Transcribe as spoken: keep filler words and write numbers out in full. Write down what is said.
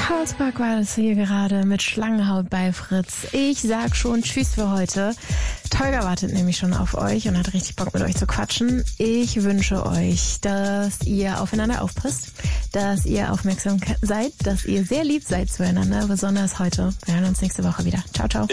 Karlsberg war das hier gerade mit Schlangenhaut bei Fritz. Ich sag schon Tschüss für heute. Tolga wartet nämlich schon auf euch und hat richtig Bock mit euch zu quatschen. Ich wünsche euch, dass ihr aufeinander aufpasst, dass ihr aufmerksam seid, dass ihr sehr lieb seid zueinander, besonders heute. Wir hören uns nächste Woche wieder. Ciao, ciao.